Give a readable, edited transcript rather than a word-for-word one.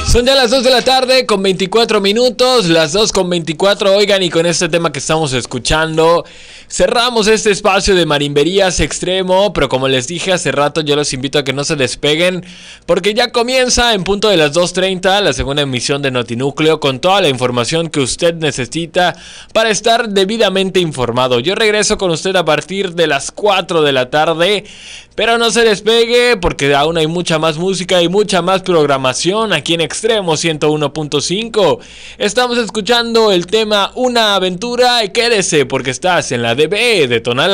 Son ya las 2 de la tarde con 24 minutos, las 2 con 24, oigan, y con este tema que estamos escuchando, cerramos este espacio de Marimberías Extremo, pero como les dije hace rato, yo los invito a que no se despeguen, porque ya comienza en punto de las 2:30 la segunda emisión de Notinúcleo, con toda la información que usted necesita para estar debidamente informado. Yo regreso con usted a partir de las 4 de la tarde, pero no se despegue, porque aún hay mucha más música y mucha más programación aquí en Extremo 101.5. Estamos escuchando el tema Una Aventura y quédese porque estás en la DB de Tonalá.